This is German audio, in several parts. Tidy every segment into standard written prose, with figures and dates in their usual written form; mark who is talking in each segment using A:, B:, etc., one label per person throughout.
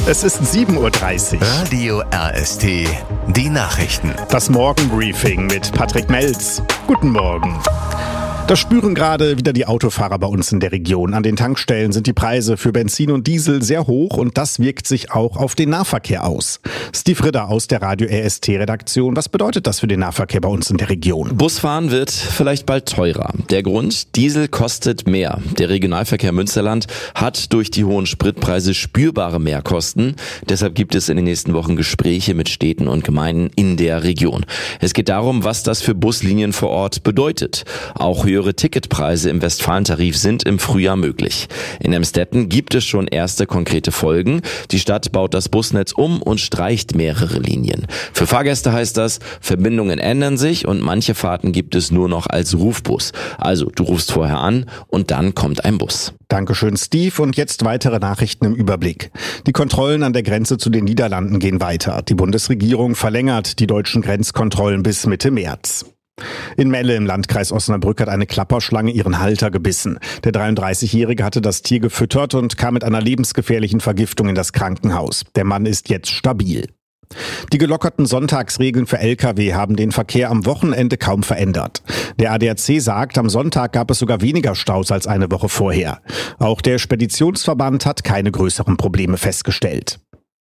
A: Es ist 7:30 Uhr.
B: Radio RST, die Nachrichten.
A: Das Morgenbriefing mit Patrick Melz. Guten Morgen. Das spüren gerade wieder die Autofahrer bei uns in der Region. An den Tankstellen sind die Preise für Benzin und Diesel sehr hoch und das wirkt sich auch auf den Nahverkehr aus. Steve Ritter aus der Radio RST-Redaktion. Was bedeutet das für den Nahverkehr bei uns in der Region?
C: Busfahren wird vielleicht bald teurer. Der Grund? Diesel kostet mehr. Der Regionalverkehr Münsterland hat durch die hohen Spritpreise spürbare Mehrkosten. Deshalb gibt es in den nächsten Wochen Gespräche mit Städten und Gemeinden in der Region. Es geht darum, was das für Buslinien vor Ort bedeutet. Auch höhere Ticketpreise im Westfalentarif sind im Frühjahr möglich. In Emstetten gibt es schon erste konkrete Folgen. Die Stadt baut das Busnetz um und streicht mehrere Linien. Für Fahrgäste heißt das, Verbindungen ändern sich und manche Fahrten gibt es nur noch als Rufbus. Also du rufst vorher an und dann kommt ein Bus.
A: Dankeschön, Steve. Und jetzt weitere Nachrichten im Überblick. Die Kontrollen an der Grenze zu den Niederlanden gehen weiter. Die Bundesregierung verlängert die deutschen Grenzkontrollen bis Mitte März. In Melle im Landkreis Osnabrück hat eine Klapperschlange ihren Halter gebissen. Der 33-Jährige hatte das Tier gefüttert und kam mit einer lebensgefährlichen Vergiftung in das Krankenhaus. Der Mann ist jetzt stabil. Die gelockerten Sonntagsregeln für Lkw haben den Verkehr am Wochenende kaum verändert. Der ADAC sagt, am Sonntag gab es sogar weniger Staus als eine Woche vorher. Auch der Speditionsverband hat keine größeren Probleme festgestellt.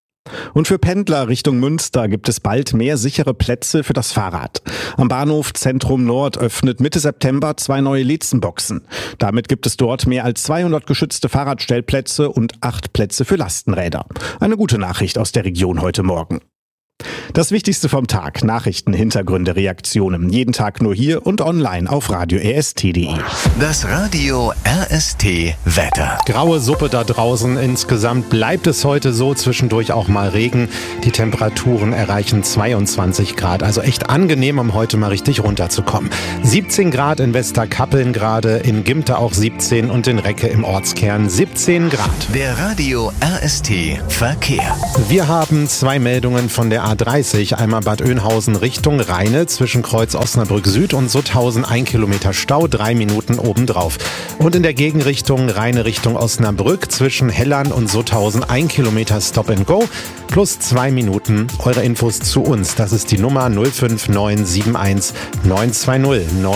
A: Und für Pendler Richtung Münster gibt es bald mehr sichere Plätze für das Fahrrad. Am Bahnhof Zentrum Nord öffnet Mitte September 2 neue Lezenboxen. Damit gibt es dort mehr als 200 geschützte Fahrradstellplätze und 8 Plätze für Lastenräder. Eine gute Nachricht aus der Region heute Morgen. Das Wichtigste vom Tag, Nachrichten, Hintergründe, Reaktionen. Jeden Tag nur hier und online auf radio-rst.de.
B: Das Radio RST Wetter.
D: Graue Suppe da draußen. Insgesamt bleibt es heute so, zwischendurch auch mal Regen. Die Temperaturen erreichen 22 Grad. Also echt angenehm, um heute mal richtig runterzukommen. 17 Grad in Westerkappeln gerade, in Gimte auch 17 und in Recke im Ortskern 17 Grad.
B: Der Radio RST Verkehr.
D: Wir haben 2 Meldungen von der A30, einmal Bad Oeynhausen Richtung Rheine, zwischen Kreuz Osnabrück Süd und Sutthausen 1 Kilometer Stau, 3 Minuten obendrauf. Und in der Gegenrichtung Rheine Richtung Osnabrück, zwischen Hellern und Sutthausen 1 Kilometer Stop and Go, plus 2 Minuten. Eure Infos zu uns, das ist die Nummer 05971 920